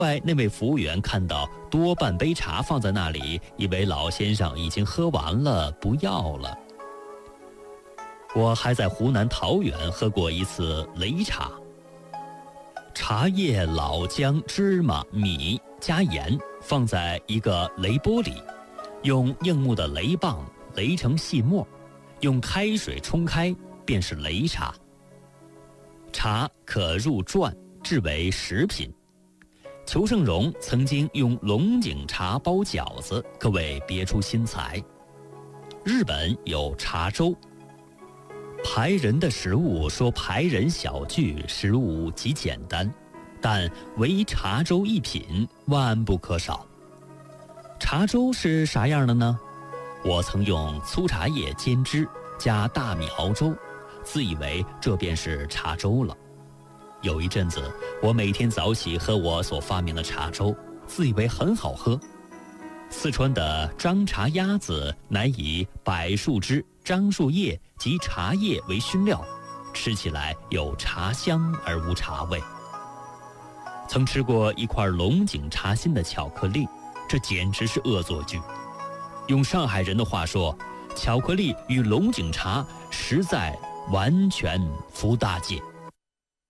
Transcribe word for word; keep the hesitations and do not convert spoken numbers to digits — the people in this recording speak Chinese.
外那位服务员看到多半杯茶放在那里，以为老先生已经喝完了，不要了。我还在湖南桃源喝过一次擂茶，茶叶、老姜、芝麻、米加盐放在一个擂钵里，用硬木的擂棒擂成细末，用开水冲开，便是擂茶。茶可入馔，制为食品。裘盛戎曾经用龙井茶包饺子，可谓别出心裁。日本有茶粥。排人的食物说排人小聚，食物极简单，但唯茶粥一品万不可少。茶粥是啥样的呢？我曾用粗茶叶煎汁加大米熬粥，自以为这便是茶粥了。有一阵子，我每天早起喝我所发明的茶粥，自以为很好喝。四川的张茶鸭子乃以柏树枝、樟树叶及茶叶为熏料，吃起来有茶香而无茶味。曾吃过一块龙井茶心的巧克力，这简直是恶作剧。用上海人的话说，巧克力与龙井茶实在完全服大戒。